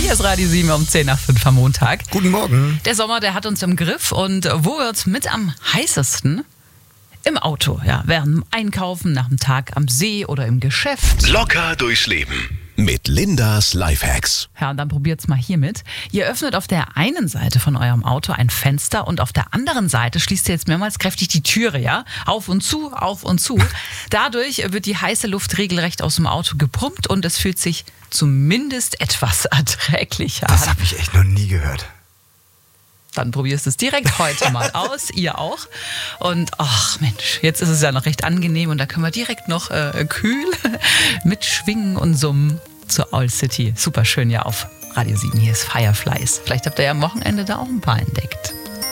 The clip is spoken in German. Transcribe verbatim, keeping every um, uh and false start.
Hier ist Radio sieben um zehn nach fünf am Montag. Guten Morgen. Der Sommer, der hat uns im Griff. Und wo wird's mit am heißesten? Im Auto, ja. Während dem Einkaufen, nach dem Tag am See oder im Geschäft. Locker durchs Leben mit Lindas Lifehacks. Ja, und dann probiert's mal hiermit. Ihr öffnet auf der einen Seite von eurem Auto ein Fenster und auf der anderen Seite schließt ihr jetzt mehrmals kräftig die Türe, ja? Auf und zu, auf und zu. Dadurch wird die heiße Luft regelrecht aus dem Auto gepumpt und es fühlt sich zumindest etwas erträglicher an. Das habe ich echt noch nie gehört. Dann probierst du es direkt heute mal aus, ihr auch. Und ach Mensch, jetzt ist es ja noch recht angenehm und da können wir direkt noch äh, kühl mitschwingen und summen zur Owl City. Super schön ja auf Radio sieben. Hier ist Fireflies. Vielleicht habt ihr ja am Wochenende da auch ein paar entdeckt.